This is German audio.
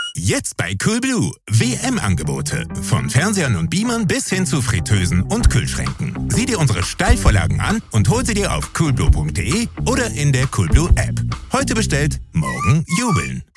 Jetzt bei Coolblue. WM-Angebote. Von Fernsehern und Beamern bis hin zu Fritteusen und Kühlschränken. Sieh dir unsere Steilvorlagen an und hol sie dir auf coolblue.de oder in der Coolblue App. Heute bestellt, morgen jubeln.